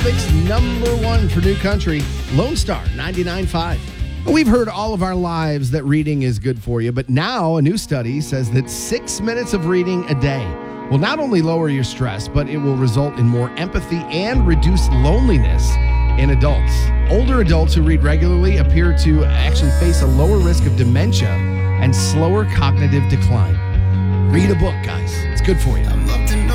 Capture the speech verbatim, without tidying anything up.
Lubbock's number one for new country, Lone Star ninety-nine point five. We've heard all of our lives that reading is good for you, but now a new study says that six minutes of reading a day will not only lower your stress, but it will result in more empathy and reduce loneliness in adults. Older adults who read regularly appear to actually face a lower risk of dementia and slower cognitive decline. Read a book, guys. It's good for you.